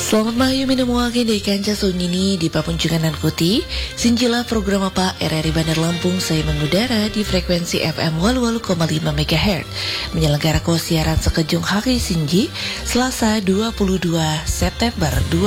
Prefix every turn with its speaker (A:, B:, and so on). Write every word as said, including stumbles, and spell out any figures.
A: Selamat malam minum wakil di kanca sunyini di papuncukan dan kuti Sinjila program apa R R I Bandar Lampung saya mengudara di frekuensi F M walu walu koma lima megahertz menyelenggarakan siaran sekejung hari Sinji Selasa dua puluh dua September